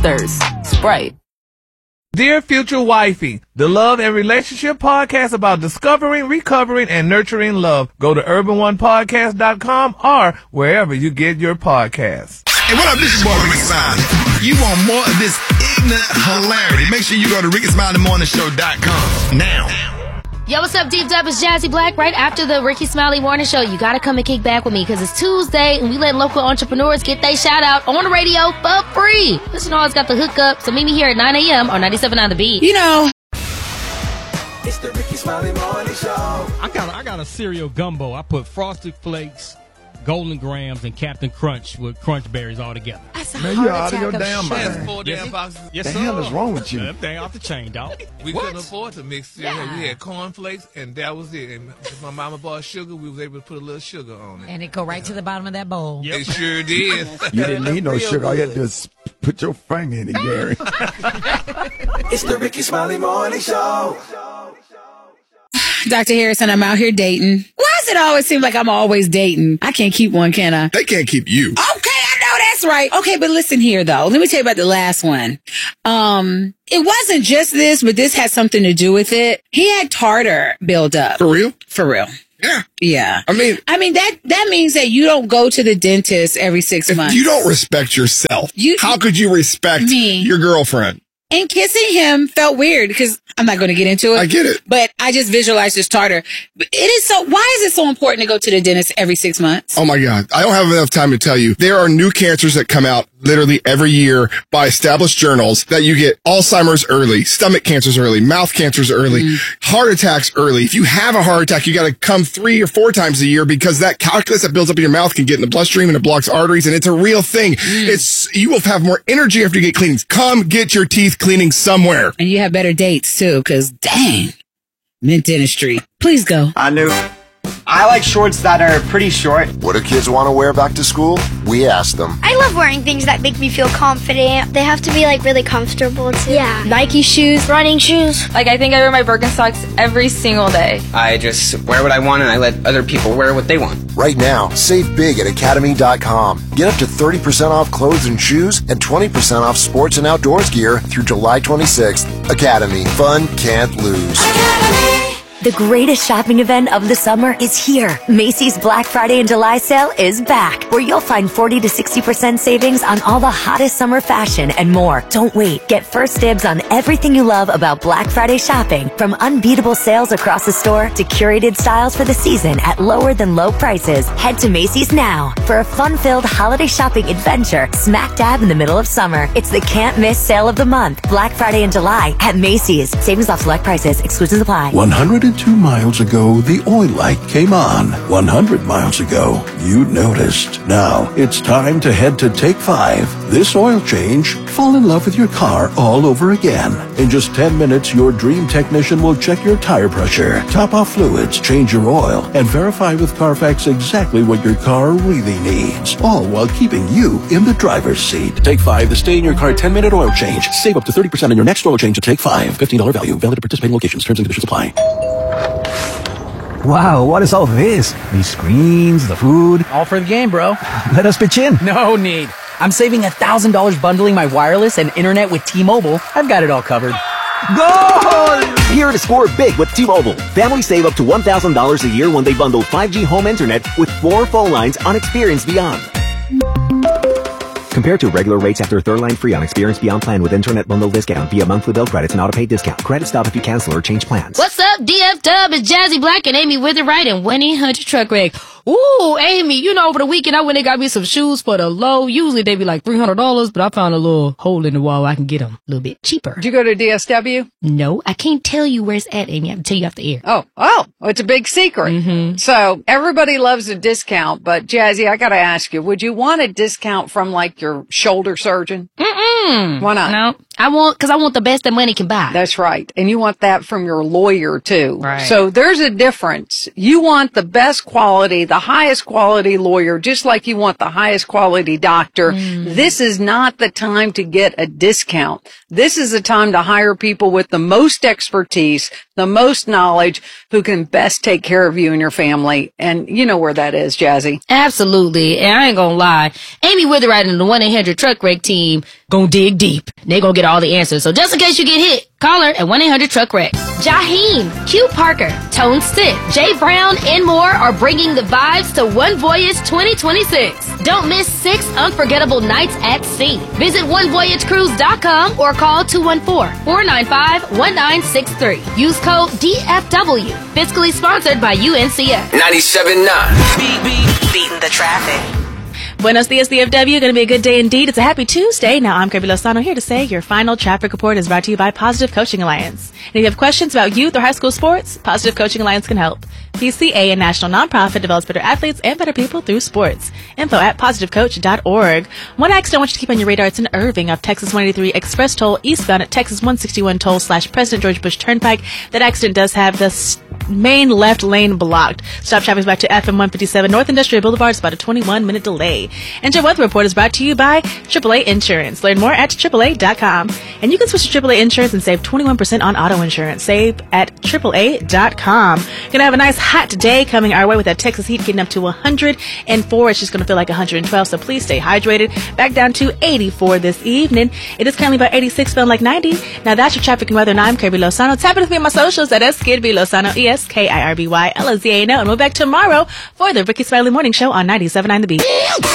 thirst. Sprite. Dear Future Wifey, the Love and Relationship Podcast about discovering, recovering, and nurturing love. Go to urban1podcast.com or wherever you get your podcasts. Hey, what up? This is boy Ricky Smiley. You want more of this ignorant hilarity? Make sure you go to RickySmileyMorningShow.com now. Yo, what's up, Deep Dub? It's Jazzy Black. Right after the Ricky Smiley Morning Show, you gotta come and kick back with me because it's Tuesday and we let local entrepreneurs get their shout out on the radio for free. Listen, always got the hookup, so meet me here at 9 a.m. on 97.9 The Beat. You know. It's the Ricky Smiley Morning Show. I got a cereal gumbo. I put Frosted Flakes, Golden Grams, and Captain Crunch with Crunch Berries all together. That's a Man, heart you're out of your attack damn sugar. mind. 4 damn boxes. Yes, The sir. hell is wrong with you? That thing off the chain, dog. We couldn't afford to mix cereal. Yeah. We had cornflakes, and that was it. And if my mama bought sugar, we was able to put a little sugar on it. And it go right to the bottom of that bowl. Yep. It sure did. You didn't need no sugar. All you had to do is put your finger in it, Gary. It's the Ricky Smiley Morning Show. Dr. Harrison, I'm out here dating. Why does it always seem like I'm always dating? I can't keep one, can I? They can't keep you. Okay, I know that's right. Okay, but listen here, though. Let me tell you about the last one. It wasn't just this, but this had something to do with it. He had tartar build up. For real? For real. Yeah. Yeah. I mean, that means that you don't go to the dentist every 6 months. you don't respect yourself. How could you respect Me. your girlfriend? And kissing him felt weird because I'm not going to get into it. I get it. But I just visualized this tartar. Why is it so important to go to the dentist every 6 months? Oh my God. I don't have enough time to tell you. There are new cancers that come out literally every year by established journals that you get Alzheimer's early, stomach cancers early, mouth cancers early, heart attacks early. If you have a heart attack, you got to come 3 or 4 times a year because that calculus that builds up in your mouth can get in the bloodstream and it blocks arteries, and it's a real thing. You will have more energy after you get cleanings. Come get your teeth cleaning somewhere. And you have better dates too, because dang, mint dentistry. Please go. I like shorts that are pretty short. What do kids want to wear back to school? We ask them. I love wearing things that make me feel confident. They have to be like really comfortable too. Yeah. Nike shoes, running shoes. Like, I think I wear my Birkenstocks every single day. I just wear what I want and I let other people wear what they want. Right now, save big at Academy.com. Get up to 30% off clothes and shoes and 20% off sports and outdoors gear through July 26th. Academy. Fun can't lose. The greatest shopping event of the summer is here. Macy's Black Friday and July sale is back, where you'll find 40 to 60% savings on all the hottest summer fashion and more. Don't wait. Get first dibs on everything you love about Black Friday shopping, from unbeatable sales across the store to curated styles for the season at lower than low prices. Head to Macy's now for a fun-filled holiday shopping adventure smack dab in the middle of summer. It's the can't miss sale of the month. Black Friday and July at Macy's. Savings off select prices. Exclusions apply. 102 miles ago, the oil light came on. 100 miles ago, you noticed. Now, it's time to head to Take 5. This oil change, fall in love with your car all over again. In just 10 minutes, your dream technician will check your tire pressure, top off fluids, change your oil, and verify with Carfax exactly what your car really needs. All while keeping you in the driver's seat. Take 5, the stay-in-your-car 10-minute oil change. Save up to 30% on your next oil change at Take 5. $15 value. Valid at participating locations. Terms and conditions apply. Wow, what is all this? These screens, the food. All for the game, bro. Let us pitch in. No need. I'm saving $1,000 bundling my wireless and internet with T-Mobile. I've got it all covered. Goal! Here to score big with T-Mobile. Families save up to $1,000 a year when they bundle 5G home internet with 4 phone lines on Experience Beyond. Compared to regular rates after a third line free on Experience Beyond plan with internet bundle discount via monthly bill credits and auto-pay discount. Credit stop if you cancel or change plans. What's up, DF Dub? It's Jazzy Black and Amy Witherwright and 1-800 Truck Wreck. Ooh, Amy, you know, over the weekend I went and got me some shoes for the low. Usually they be like $300, but I found a little hole in the wall. I can get them a little bit cheaper. Did you go to DSW? No, I can't tell you where it's at, Amy. I have to tell you off the air. Oh, it's a big secret. So everybody loves a discount, but Jazzy, I gotta ask you, would you want a discount from like your shoulder surgeon? Why not? No, I want the best that money can buy. That's right. And you want that from your lawyer too. Right. So there's a difference. You want the best quality, the highest quality lawyer, just like you want the highest quality doctor. This is not the time to get a discount. This is the time to hire people with the most expertise, the the most knowledge, who can best take care of you and your family. And you know where that is, Jazzy. Absolutely. And I ain't gonna lie, Amy Witherite and the 1-800 Truck Wreck team gonna dig deep. They gonna get all the answers. So just in case you get hit, call her at 1-800 Truck Wreck. Jaheim, Q Parker, Tone Stick, Jay Brown, and more are bringing the vibes to One Voyage 2026. Don't miss 6 unforgettable nights at sea. Visit onevoyagecruise.com or call 214-495-1963. Use code DFW. Fiscally sponsored by UNCF. 97.9. Beating the traffic. Buenos dias, DFW. Going to be a good day indeed. It's a happy Tuesday. Now, I'm Kirby Lozano here to say your final traffic report is brought to you by Positive Coaching Alliance. And if you have questions about youth or high school sports, Positive Coaching Alliance can help. PCA, a national nonprofit, develops better athletes and better people through sports. Info at positivecoach.org. One accident I want you to keep on your radar. It's in Irving off Texas 183 Express Toll eastbound at Texas 161 Toll / President George Bush Turnpike. That accident does have the main left lane blocked. Stop traffic is back to FM 157 North Industrial Boulevard. It's about a 21-minute delay. And your weather report is brought to you by AAA Insurance. Learn more at AAA.com. And you can switch to AAA Insurance and save 21% on auto insurance. Save at AAA.com. Gonna have a nice hot day coming our way with that Texas heat getting up to 104. It's just gonna feel like 112, so please stay hydrated. Back down to 84 this evening. It is currently about 86, feeling like 90. Now that's your traffic and weather, and I'm Kirby Lozano. Tap in with me on my socials at Skidby Lozano, ESKIRBY LOZANO. And we'll be back tomorrow for the Ricky Smiley Morning Show on 97.9 The Beat.